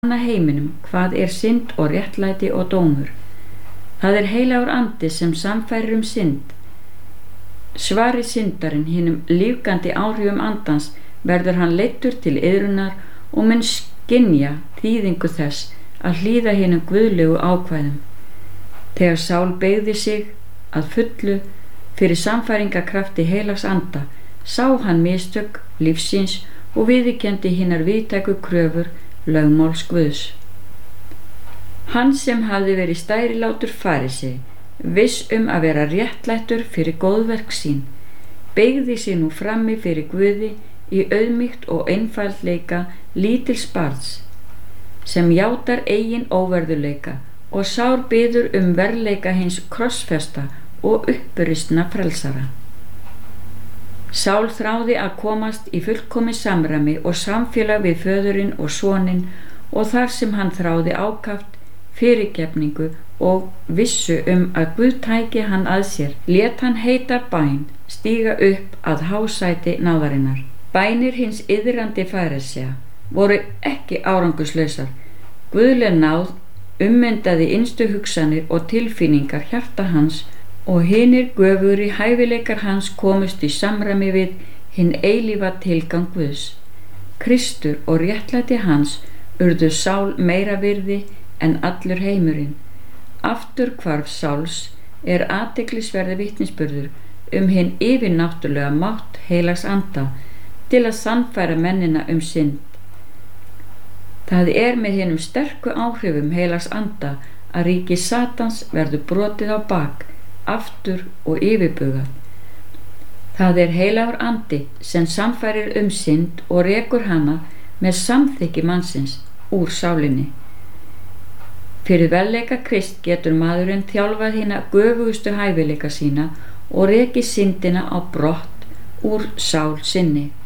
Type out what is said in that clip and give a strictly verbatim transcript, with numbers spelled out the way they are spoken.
heiminum hvað er synd og réttlæti og dómur. Það er heilagur andi sem sannfærir um synd. Svari syndarinn hinum lífgandi áhrifum andans verður hann leiddur til iðrunar og mun skynja þýðingu þess að hlýða hinum guðlegu ákvæðum. Þegar Sál beygði sig að fullu fyrir sannfæringarkrafti heilags anda, sá hann mistök lífsins og viðurkenndi hinar víðtæku kröfur lögmáls Guðs. Hann sem hafði verið stærilátur farisi, viss um að vera réttlættur fyrir góðverk sín, beygði sig nú frammi fyrir Guði í auðmýkt og einfaldleika lítils barns, sem játar eigin óverðuleika og sár biður um verðleika hins krossfesta og upprisna frelsara. Sál þráði að komast í fullkomið samræmi og samfélag við föðurinn og soninn, og þar sem hann þráði ákaft fyrirgefningu og vissu um að Guð tæki hann að sér, lét hann heita bæn stíga upp að hásæti náðarinnar. Bænir hins iðrandi farisea voru ekki árangurslausar. Guðleg náð ummyndaði innstu hugsanir og tilfinningar hjarta hans, og hinir göfugri hæfileikar hans komust í samræmi við hinn eilífa tilgang Guðs. Kristur og réttlæti hans urðu Sál meira virði en allur heimurinn. Aftur hvarf Sáls er athyglisverður vitnisburður um hinn yfirnáttúrulega mátt heilags anda til að sannfæra mennina um synd. Það er með hinum sterku áhrifum heilags anda að ríki Satans verður brotið á bak, aftur og yfirbugað. Það er heilagur andi sem sannfærir um synd og rekur hana með samþykki mannsins úr sálinni. Fyrir velleika Krist getur maðurinn þjálfað hina göfugustu hæfileika sína og rekið syndina á brott úr sál sinni.